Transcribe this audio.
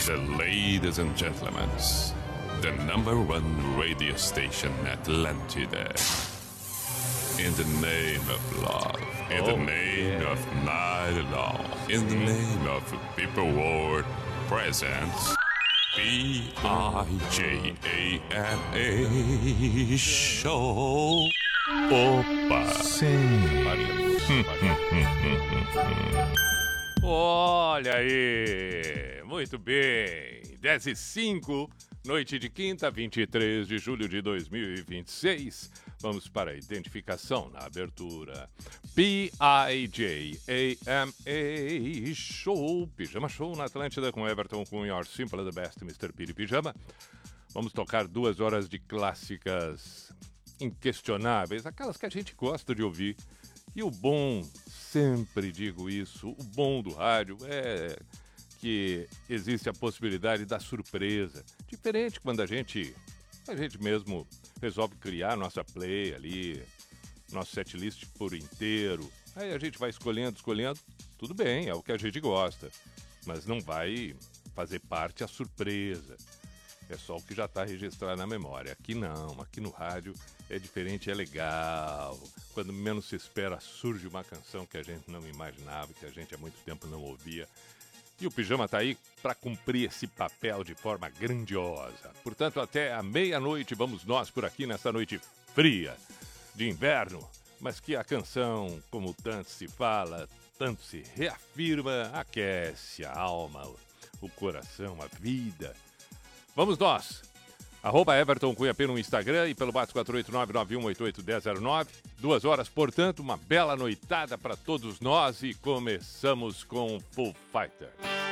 Ladies and gentlemen, the #1 radio station Atlantida. In the name of love, in the name of night long, in the name of people world presents P-I-J-A-M-A Show. Opa! Sim. Olha aí, muito bem, 10h05, noite de quinta, 23 de julho de 2026, vamos para a identificação na abertura, P-I-J-A-M-A Show, Pijama Show na Atlântida com Everton Cunha, Your Simple the Best, Mr. Piri Pijama, vamos tocar 2 horas de clássicas inquestionáveis, aquelas que a gente gosta de ouvir, e o bom... Sempre digo isso, o bom do rádio é que existe a possibilidade da surpresa. Diferente quando a gente mesmo resolve criar nossa play ali, nosso setlist por inteiro. Aí a gente vai escolhendo, tudo bem, é o que a gente gosta. Mas não vai fazer parte a surpresa. É só o que já está registrado na memória. Aqui não, aqui no rádio é diferente, é legal. Quando menos se espera, surge uma canção que a gente não imaginava, que a gente há muito tempo não ouvia. E o Pijama está aí para cumprir esse papel de forma grandiosa. Portanto, até a meia-noite vamos nós por aqui nessa noite fria de inverno, mas que a canção, como tanto se fala, tanto se reafirma, aquece a alma, o coração, a vida. Vamos nós! @Everton Cunha P no Instagram e pelo BATS 489-9188-1009. 2 horas, portanto, uma bela noitada para todos nós e começamos com Foo Fighters.